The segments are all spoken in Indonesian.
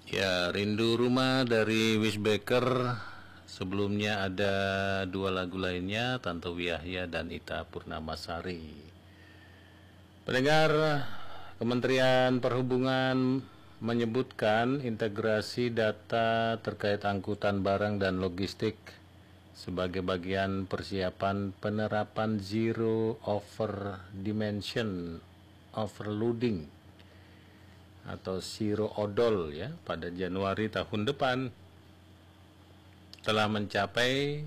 Ya, Rindu Rumah dari Wisbaker. Sebelumnya ada dua lagu lainnya, Tanto Yahya dan Ita Purnamasari. Pendengar, Kementerian Perhubungan menyebutkan integrasi data terkait angkutan barang dan logistik sebagai bagian persiapan penerapan zero over dimension overloading atau zero odol ya pada Januari tahun depan telah mencapai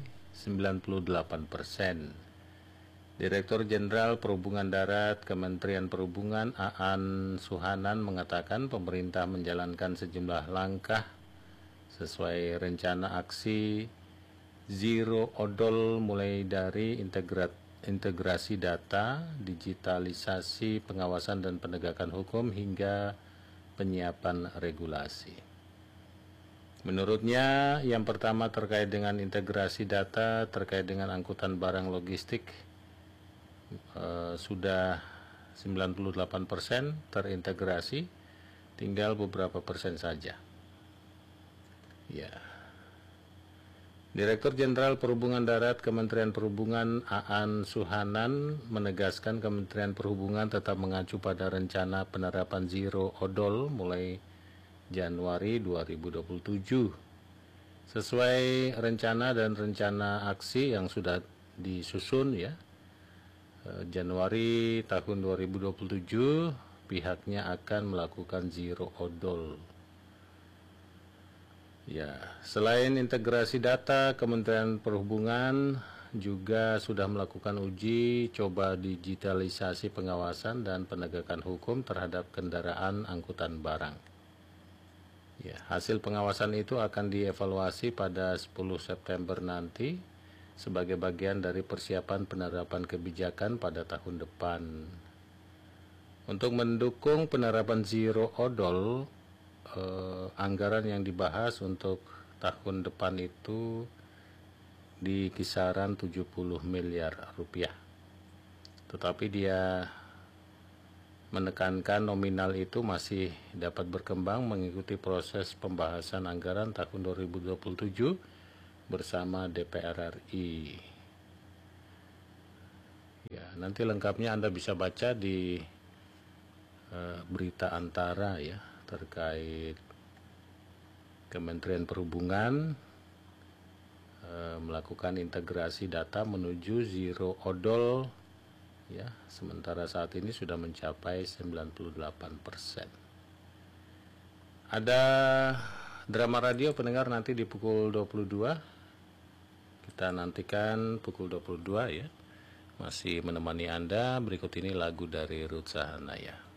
98%. Direktur Jenderal Perhubungan Darat Kementerian Perhubungan Aan Suhanan mengatakan pemerintah menjalankan sejumlah langkah sesuai rencana aksi Zero Odol, mulai dari integrasi data, digitalisasi pengawasan dan penegakan hukum hingga penyiapan regulasi. Menurutnya, yang pertama terkait dengan integrasi data terkait dengan angkutan barang logistik sudah 98% terintegrasi, tinggal beberapa persen saja. Ya. Direktur Jenderal Perhubungan Darat Kementerian Perhubungan Aan Suhanan menegaskan Kementerian Perhubungan tetap mengacu pada rencana penerapan zero odol mulai Januari 2027. Sesuai rencana dan rencana aksi yang sudah disusun ya, Januari tahun 2027 pihaknya akan melakukan zero odol. Ya, selain integrasi data, Kementerian Perhubungan juga sudah melakukan uji coba digitalisasi pengawasan dan penegakan hukum terhadap kendaraan angkutan barang. Ya, hasil pengawasan itu akan dievaluasi pada 10 September nanti sebagai bagian dari persiapan penerapan kebijakan pada tahun depan. Untuk mendukung penerapan zero odol, anggaran yang dibahas untuk tahun depan itu di kisaran 70 miliar rupiah. Tetapi dia menekankan nominal itu masih dapat berkembang mengikuti proses pembahasan anggaran tahun 2027 bersama DPR RI. Ya, nanti lengkapnya Anda bisa baca di berita Antara ya, terkait Kementerian Perhubungan melakukan integrasi data menuju zero odol ya, sementara saat ini sudah mencapai 98%. Ada drama radio pendengar nanti di pukul 22. Kita nantikan pukul 22 ya. Masih menemani Anda, berikut ini lagu dari Ruth Sahanaya.